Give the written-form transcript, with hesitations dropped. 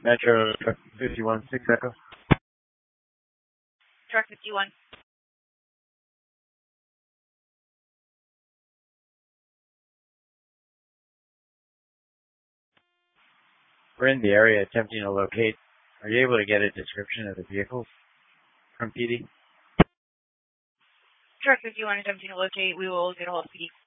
Metro Truck 51, 6 Echo. Truck 51. We're in the area attempting to locate. Are you able to get a description of the vehicle from PD? Truck 51 attempting to locate. We will get a hold of PD.